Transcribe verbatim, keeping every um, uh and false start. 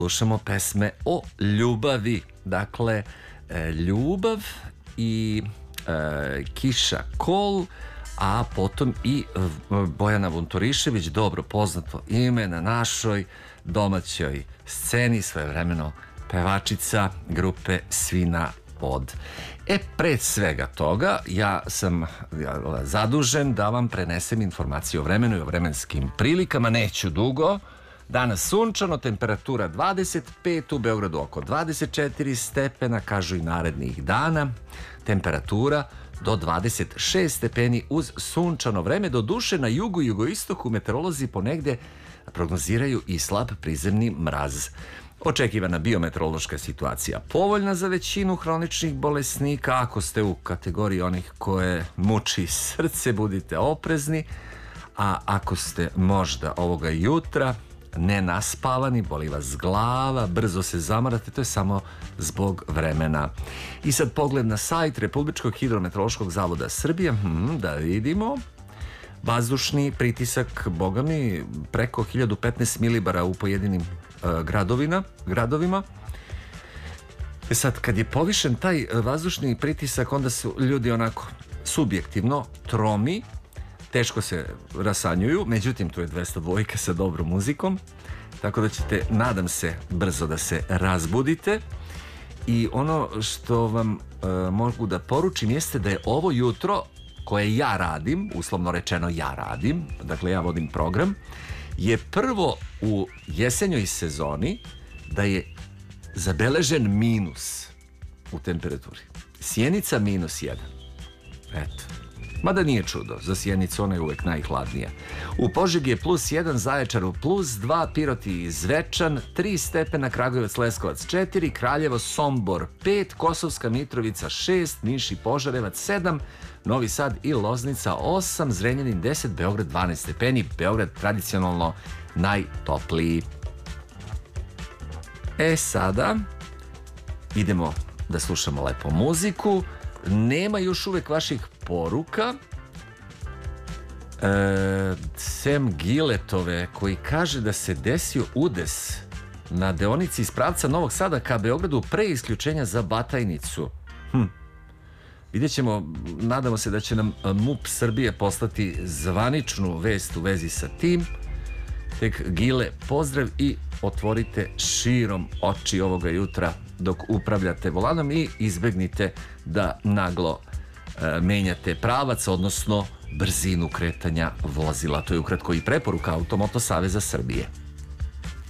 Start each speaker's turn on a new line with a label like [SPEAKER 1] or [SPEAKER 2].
[SPEAKER 1] slušamo pesme o ljubavi. Dakle, e, ljubav i e, Kiša Kol, a potom i Bojana Vunturišević, dobro poznato ime na našoj domaćoj sceni, svojevremeno pevačica grupe Svina Pod. E, pred svega toga, ja sam zadužen da vam prenesem informacije o vremenu i o vremenskim prilikama. Neću dugo. Danas sunčano, temperatura dvadeset pet, u Beogradu oko dvadeset četiri stepena, kažu i narednih dana. Temperatura do dvadeset šest stepeni uz sunčano vreme. Do duše na jugu i jugoistoku meteorolozi ponegde prognoziraju i slab prizemni mraz. Očekivana biometeorološka situacija povoljna za većinu hroničnih bolesnika. Ako ste u kategoriji onih koje muči srce, budite oprezni. A ako ste možda ovoga jutra nenaspavani, boli vas glava, brzo se zamarate, to je samo zbog vremena. I sad pogled na sajt Republičkog hidrometeorološkog zavoda Srbije, hmm, da vidimo. Vazdušni pritisak, boga mi, preko hiljadu petnaest milibara u pojedinim uh, gradovina, gradovima. E sad, kad je povišen taj vazdušni pritisak, onda su ljudi onako subjektivno tromi, teško se rasanjuju, međutim tu je dvesta dvojka sa dobrom muzikom, tako da ćete, nadam se, brzo da se razbudite. I ono što vam uh, mogu da poručim jeste da je ovo jutro koje ja radim, uslovno rečeno ja radim, dakle ja vodim program, je prvo u jesenjoj sezoni da je zabeležen minus u temperaturi. Sjenica minus jedan. Eto. Mada nije čudo, za Sjenicu ona je uvek najhladnija. U Požegi je plus jedan, Zaječaru plus dva, Piroti i Zvečan tri stepena, Kragujevac, Leskovac četiri, Kraljevo, Sombor pet, Kosovska Mitrovica šest, Niš i Požarevac sedam, Novi Sad i Loznica osam, Zrenjanin deset, Beograd dvanaest stepeni, Beograd tradicionalno najtopliji. E sada idemo da slušamo lepo muziku. Nema još uvek vaših poruka, e, sem Giletove koji kaže da se desio udes na deonici iz pravca Novog Sada ka Beogradu pre isključenja za Batajnicu. Hm. Vidjet ćemo, nadamo se da će nam MUP Srbije poslati zvaničnu vest u vezi sa tim. Tek Gile, pozdrav i otvorite širom oči ovoga jutra dok upravljate volanom i izbegnite da naglo e, menjate pravac, odnosno brzinu kretanja vozila. To je ukratko i preporuka Automoto Saveza Srbije.